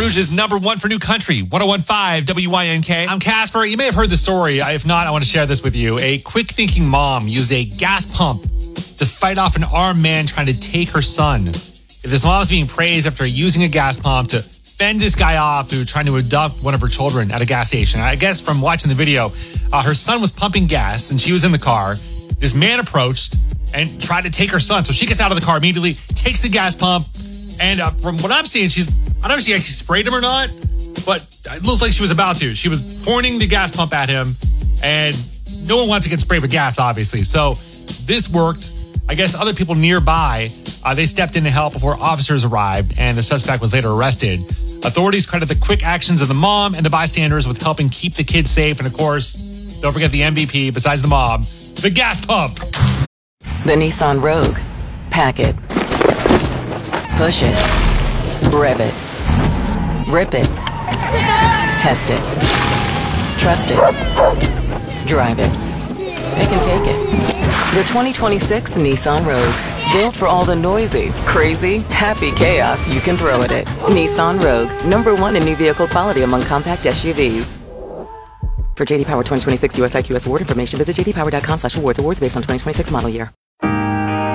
Rouge's #1 for new country, 101.5 WYNK. I'm Casper. You may have heard the story. If not, I want to share this with you. A quick-thinking mom used a gas pump to fight off an armed man trying to take her son. This mom is being praised after using a gas pump to fend this guy off who was trying to abduct one of her children at a gas station. I guess from watching the video, her son was pumping gas and she was in the car. This man approached and tried to take her son. So she gets out of the car immediately, takes the gas pump, and from what I'm seeing, I don't know if she actually sprayed him or not, but it looks like she was about to. She was pointing the gas pump at him, and no one wants to get sprayed with gas, obviously. So this worked. I guess other people nearby, they stepped in to help before officers arrived, and the suspect was later arrested. Authorities credit the quick actions of the mom and the bystanders with helping keep the kids safe. And of course, don't forget the MVP, besides the mom, the gas pump. The Nissan Rogue. Pack it. Push it. Rev it. Rip it. Test it. Trust it. Drive it. Pick and take it. The 2026 Nissan Rogue. Built for all the noisy, crazy, happy chaos you can throw at it. Nissan Rogue. #1 in new vehicle quality among compact SUVs. For JD Power 2026 US IQS award information, visit jdpower.com/awards. Awards based on 2026 model year.